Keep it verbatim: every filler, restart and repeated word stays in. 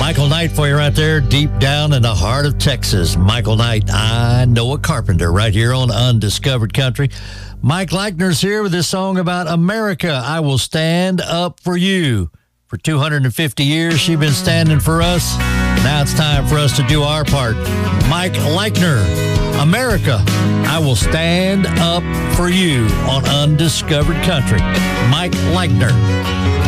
Michael Knight for you right there, deep down in the heart of Texas. Michael Knight, I Know a Carpenter, right here on Undiscovered Country. Mike Leichner's here with this song about America. I will stand up for you. For two hundred fifty years, she's been standing for us. Now it's time for us to do our part. Mike Leichner, America, I will stand up for you on Undiscovered Country. Mike Leichner.